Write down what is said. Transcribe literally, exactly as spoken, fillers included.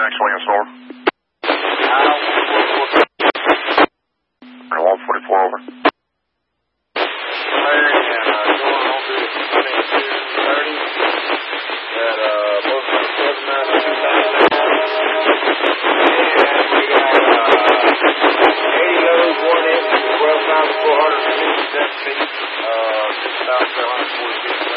actually in store? I don't one forty-four over. and uh, going on to twenty-two thirty at uh, both seven nine two thousand. And we got uh, eighty loads, one inch, twelve thousand four hundred fifty-seven feet, uh, six thousand seven hundred forty feet.